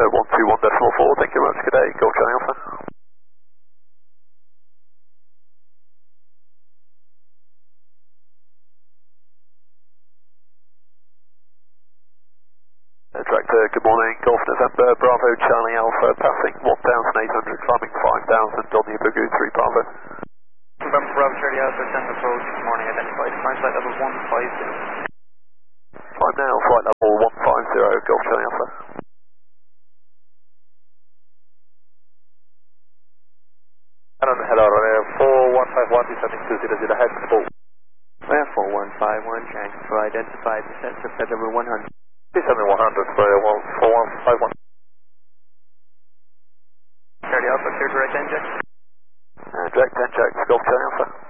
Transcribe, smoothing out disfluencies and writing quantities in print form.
121.4, thank you very much, good day, Golf Charlie Alpha. Director, good morning, Golf November, Bravo Charlie Alpha, passing 1,800, climbing 5,000 on the Ibugu 3 Bravo. November, Bravo Charlie Alpha, 10 approach, good morning, identified, climb flight level 150. Climb now, flight level 150, Golf Charlie Alpha. Hello, 4151, descending 200, head full. Air 4151, trying to identify descent to flight level 100. Descending 100, 4151. Charlie Alpha, clear direct inject. Direct inject, Golf Charlie Alpha.